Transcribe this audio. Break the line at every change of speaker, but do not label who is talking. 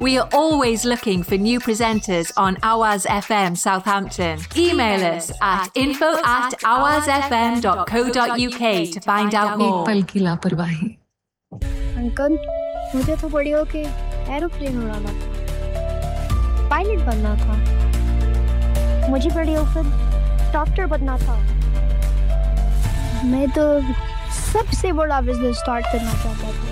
We are always looking for new presenters on Awaz FM Southampton. Email us at info@awazfm.co.uk to find out more.
एक पल की लापरवाही।
Uncle, मुझे तो बड़ी होके एरोप्लेन उड़ाना था, पायलट बनना था। मुझे बड़ी होकर डॉक्टर बनना था। मैं तो सबसे बड़ा बिजनेस स्टार्ट करना चाहता था।